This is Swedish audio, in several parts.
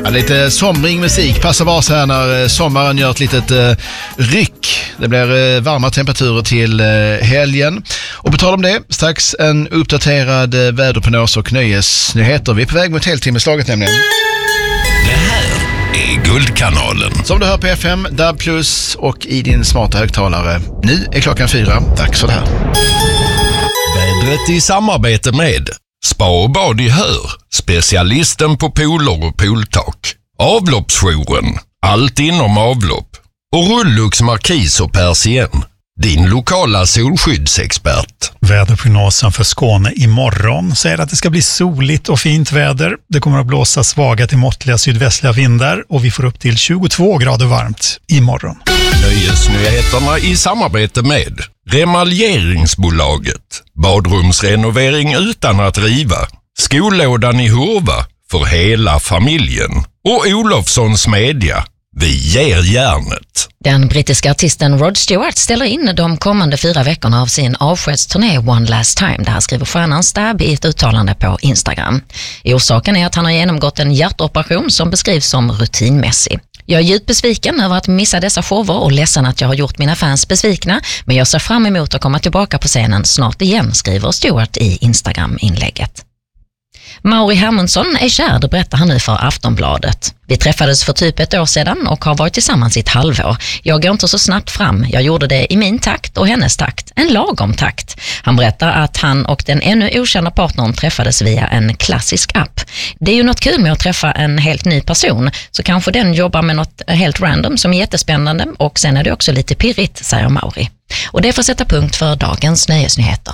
Ja, lite somrig musik passar bra så här när sommaren gör ett litet ryck. Det blir varma temperaturer till helgen. Och på tal om det, strax en uppdaterad väderprognos och nöjesnyheter. Vi är på väg mot heltimmeslaget nämligen. Det här är Guldkanalen. Som du hör på FM, DAB+, och i din smarta högtalare. Nu är klockan 4. Dags för det här. Vädret i samarbete med Spa och bad i Hör, specialisten på pooler och pooltak. Avloppsjouren, allt inom avlopp. Och Rullux Markis och Persien, din lokala solskyddsexpert. Väderprognosen för Skåne imorgon säger att det ska bli soligt och fint väder. Det kommer att blåsa svaga till måttliga sydvästliga vindar och vi får upp till 22 grader varmt imorgon. Nöjesnyheterna i samarbete med Remaljeringsbolaget. Badrumsrenovering utan att riva. Skollådan i Hurva för hela familjen. Och Olofssons Media. Vi ger järnet. Den brittiska artisten Rod Stewart ställer in de kommande 4 veckorna av sin avskedsturné One Last Time. Det här skriver stjärnan Stab i ett uttalande på Instagram. Orsaken är att han har genomgått en hjärtoperation som beskrivs som rutinmässig. Jag är djupt besviken över att missa dessa shower och ledsen att jag har gjort mina fans besvikna, men jag ser fram emot att komma tillbaka på scenen snart igen, skriver Stewart i Instagram-inlägget. Mauri Hermundsson är kär, det berättar han nu för Aftonbladet. Vi träffades för typ 1 år sedan och har varit tillsammans i ett halvår. Jag går inte så snabbt fram, jag gjorde det i min takt och hennes takt, en lagom takt. Han berättar att han och den ännu okända partnern träffades via en klassisk app. Det är ju något kul med att träffa en helt ny person, så kanske den jobbar med något helt random som är jättespännande, och sen är det också lite pirrigt, säger Mauri. Och det får sätta punkt för dagens nöjesnyheter.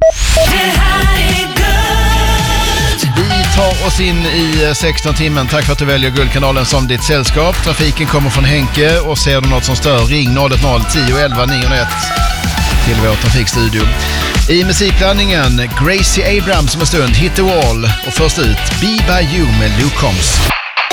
Vi tar oss in i 16 timmen. Tack för att du väljer Guldkanalen som ditt sällskap. Trafiken kommer från Henke, och ser du något som stör, ring 010 10 11 901 till vår trafikstudio. I musikblandningen Gracie Abrams om en stund, Hit the Wall, och först ut Be By You med Luke Combs.